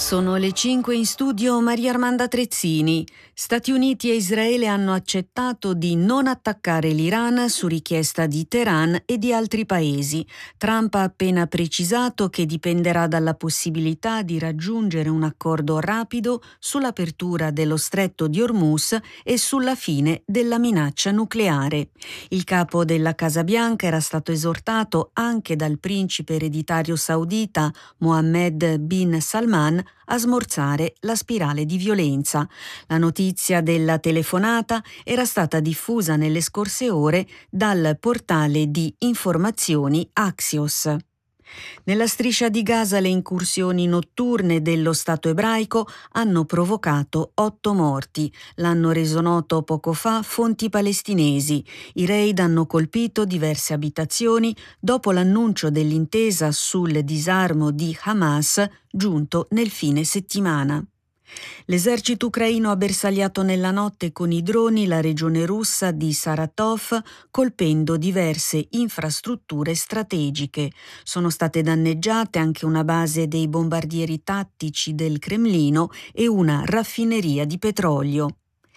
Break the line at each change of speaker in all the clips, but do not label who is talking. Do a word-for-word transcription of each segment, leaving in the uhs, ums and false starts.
Sono le cinque in studio Maria Armanda Trezzini. Stati Uniti e Israele hanno accettato di non attaccare l'Iran su richiesta di Teheran e di altri paesi. Trump ha appena precisato che dipenderà dalla possibilità di raggiungere un accordo rapido sull'apertura dello stretto di Hormuz e sulla fine della minaccia nucleare. Il capo della Casa Bianca era stato esortato anche dal principe ereditario saudita Mohammed bin Salman a smorzare la spirale di violenza. La notizia della telefonata era stata diffusa nelle scorse ore dal portale di informazioni Axios. Nella striscia di Gaza le incursioni notturne dello Stato ebraico hanno provocato otto morti. L'hanno reso noto poco fa fonti palestinesi. I raid hanno colpito diverse abitazioni dopo l'annuncio dell'intesa sul disarmo di Hamas giunto nel fine settimana. L'esercito ucraino ha bersagliato nella notte con i droni la regione russa di Saratov, colpendo diverse infrastrutture strategiche. Sono state danneggiate anche una base dei bombardieri tattici del Cremlino e una raffineria di petrolio.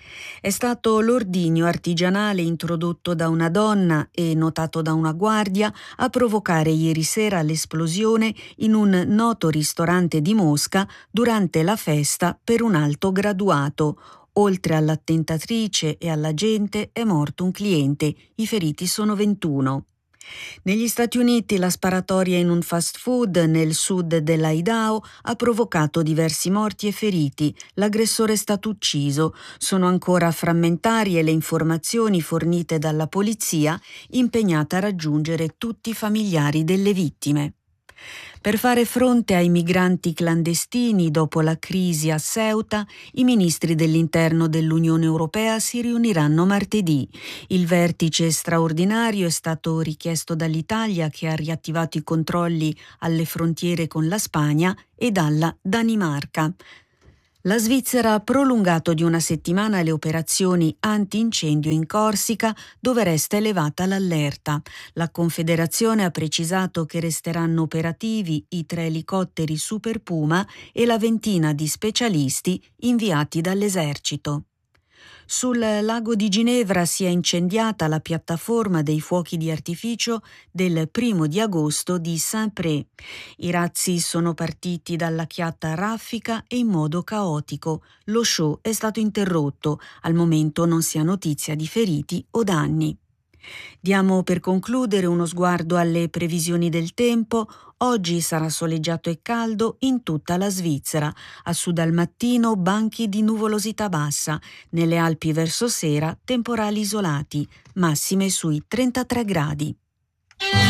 È stato l'ordigno artigianale introdotto da una donna e notato da una guardia a provocare ieri sera l'esplosione in un noto ristorante di Mosca durante la festa per un alto graduato. Oltre all'attentatrice e all'agente è morto un cliente, i feriti sono ventuno. Negli Stati Uniti la sparatoria in un fast food nel sud dell'Idaho ha provocato diversi morti e feriti. L'aggressore è stato ucciso. Sono ancora frammentarie le informazioni fornite dalla polizia, impegnata a raggiungere tutti i familiari delle vittime. Per fare fronte ai migranti clandestini dopo la crisi a Ceuta, i ministri dell'interno dell'Unione Europea si riuniranno martedì. Il vertice straordinario è stato richiesto dall'Italia, che ha riattivato i controlli alle frontiere con la Spagna e dalla Danimarca. La Svizzera ha prolungato di una settimana le operazioni antincendio in Corsica, dove resta elevata l'allerta. La Confederazione ha precisato che resteranno operativi i tre elicotteri Super Puma e la ventina di specialisti inviati dall'esercito. Sul lago di Ginevra si è incendiata la piattaforma dei fuochi di artificio del primo di agosto di Saint-Pré. I razzi sono partiti dalla chiatta raffica e in modo caotico. Lo show è stato interrotto. Al momento non si ha notizia di feriti o danni. Diamo per concludere uno sguardo alle previsioni del tempo. Oggi sarà soleggiato e caldo in tutta la Svizzera. A sud al mattino banchi di nuvolosità bassa. Nelle Alpi verso sera temporali isolati. Massime sui trentatré gradi.